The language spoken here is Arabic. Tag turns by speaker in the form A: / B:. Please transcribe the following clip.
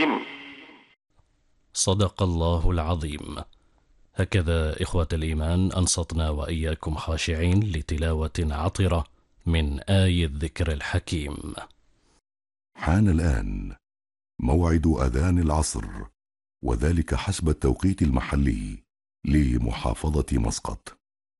A: الحكيم.
B: صدق الله العظيم. هكذا إخوة الإيمان أنصتنا وإياكم خاشعين لتلاوة عطرة من آي الذكر الحكيم.
C: حان الآن موعد أذان العصر، وذلك حسب التوقيت المحلي لمحافظة مسقط.